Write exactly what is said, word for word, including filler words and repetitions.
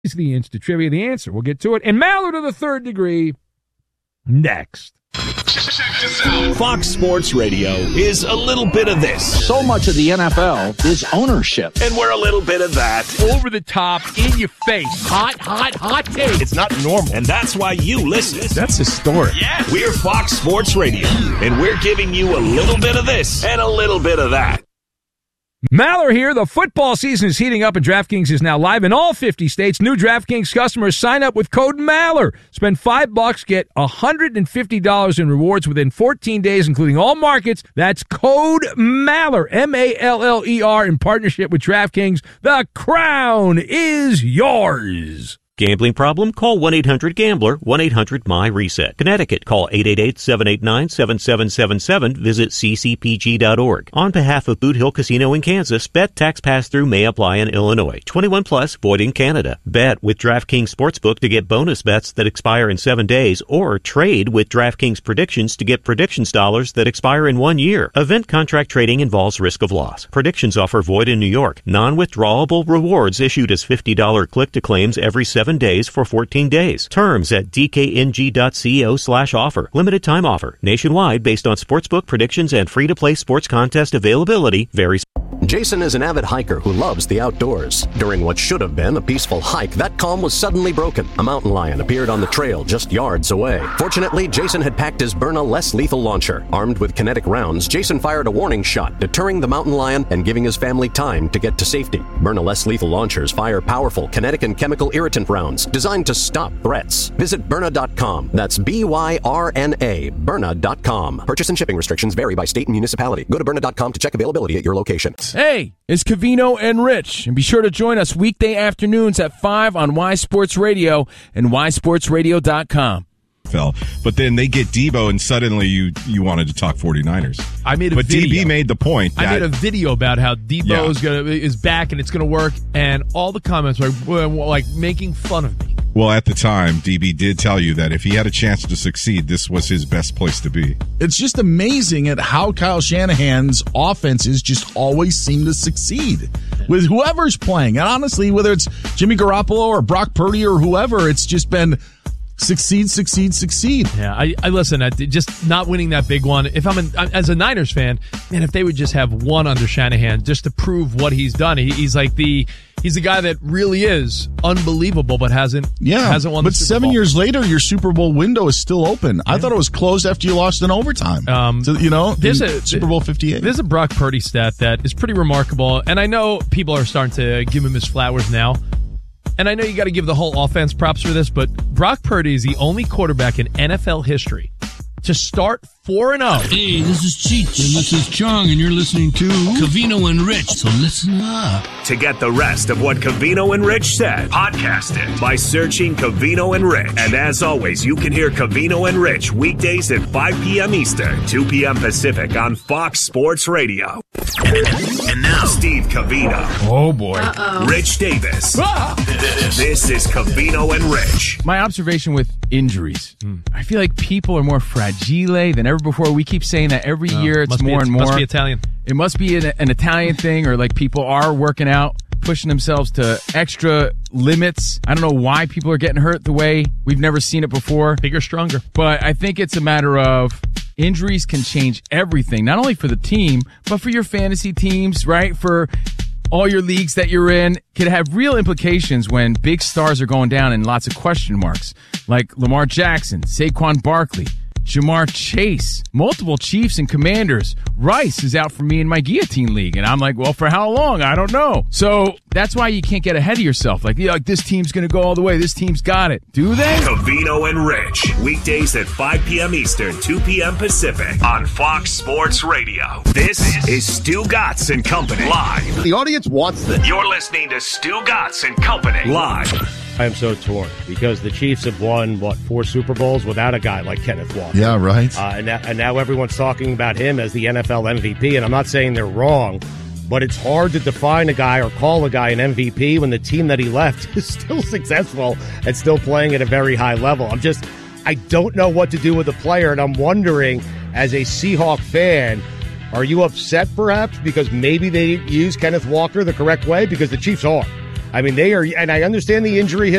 is the instant trivia. The answer. We'll get to it. And Maller to the third degree next. Fox Sports Radio is a little bit of this. So much of the N F L is ownership. And we're a little bit of that. Over the top, in your face. Hot, hot, hot take. It's not normal. And that's why you listen. That's historic. Yeah. We're Fox Sports Radio. And we're giving you a little bit of this and a little bit of that. Maller here. The football season is heating up and DraftKings is now live in all fifty states. New DraftKings customers sign up with code Maller. Spend five bucks, get one hundred fifty dollars in rewards within fourteen days, including all markets. That's code Maller, M A L L E R, in partnership with DraftKings. The crown is yours. Gambling problem? Call one eight hundred gambler, one eight hundred my reset. Connecticut, call eight eight eight, seven eight nine, seven seven seven seven. Visit c c p g dot org. On behalf of Boot Hill Casino in Kansas, bet tax pass-through may apply in Illinois. twenty-one plus, void in Canada. Bet with DraftKings Sportsbook to get bonus bets that expire in seven days, or trade with DraftKings Predictions to get predictions dollars that expire in one year. Event contract trading involves risk of loss. Predictions offer void in New York. Non-withdrawable rewards issued as fifty dollars click-to-claims every seven days for fourteen days. Terms at d k n g dot co slash offer. Limited time offer. Nationwide based on sportsbook predictions and free-to-play sports contest availability varies. Jason is an avid hiker who loves the outdoors. During what should have been a peaceful hike, that calm was suddenly broken. A mountain lion appeared on the trail just yards away. Fortunately, Jason had packed his Byrna less lethal launcher. Armed with kinetic rounds, Jason fired a warning shot, deterring the mountain lion and giving his family time to get to safety. Byrna less lethal launchers fire powerful kinetic and chemical irritant rounds designed to stop threats. Visit Byrna dot com. That's B Y R N A, Byrna dot com. Purchase and shipping restrictions vary by state and municipality. Go to Byrna dot com to check availability at your location. Hey, it's Covino and Rich, and be sure to join us weekday afternoons at five on Y Sports Radio and y sports radio dot com. Fell, but then they get Debo, and suddenly you you wanted to talk 49ers. I made a but video. D B made the point that I made a video about how Debo Yeah. is gonna is back and it's gonna work, and all the comments were were like making fun of me. Well, at the time, D B did tell you that if he had a chance to succeed, this was his best place to be. It's just amazing at how Kyle Shanahan's offenses just always seem to succeed with whoever's playing. And honestly, whether it's Jimmy Garoppolo or Brock Purdy or whoever, it's just been succeed, succeed, succeed. Yeah, I, I listen. I, just not winning that big one. If I'm an, as a Niners fan, man, if they would just have one under Shanahan, just to prove what he's done. He, he's like the he's the guy that really is unbelievable, but hasn't yeah, hasn't won. But the Super seven Bowl. years later, your Super Bowl window is still open. Yeah. I thought it was closed after you lost in overtime. Um, so, you know, there's a Super Bowl fifty-eight. There's a Brock Purdy stat that is pretty remarkable, and I know people are starting to give him his flowers now. And I know you got to give the whole offense props for this, but Brock Purdy is the only quarterback in N F L history to start four and oh. Hey, this is Cheech, and this is Chong, and you're listening to Covino and Rich, so listen up. To get the rest of what Covino and Rich said, podcast it by searching Covino and Rich. And as always, you can hear Covino and Rich weekdays at five p.m. Eastern, two p.m. Pacific on Fox Sports Radio. And, and now, Steve Covino. Oh, boy. Uh-oh. Rich Davis. Ah! This is Covino and Rich. My observation with injuries, hmm. I feel like people are more fragile than ever before. We keep saying that every oh, year. It's must more be, and more. Must be Italian. It must be an, an Italian thing, or like people are working out, pushing themselves to extra limits. I don't know why people are getting hurt the way we've never seen it before. Bigger, stronger. But I think it's a matter of injuries can change everything, not only for the team, but for your fantasy teams, right? For all your leagues that you're in, could have real implications when big stars are going down and lots of question marks, like Lamar Jackson, Saquon Barkley, Jamar Chase, multiple Chiefs and Commanders. Rice is out for me in my guillotine league. And I'm like, well, for how long? I don't know. So that's why you can't get ahead of yourself. Like, yeah, like this team's going to go all the way. This team's got it. Do they? Covino and Rich. Weekdays at five p.m. Eastern, two p.m. Pacific on Fox Sports Radio. This is Stu Gatz and Company live. The audience wants this. You're listening to Stu Gatz and Company live. I am so torn because the Chiefs have won, what, four Super Bowls without a guy like Kenneth Walker. Yeah, right. Uh, and, that, and now everyone's talking about him as the N F L M V P, and I'm not saying they're wrong, but it's hard to define a guy or call a guy an M V P when the team that he left is still successful and still playing at a very high level. I'm just, I don't know what to do with the player, and I'm wondering, as a Seahawk fan, are you upset perhaps because maybe they didn't use Kenneth Walker the correct way? Because the Chiefs are. I mean, they are, and I understand the injury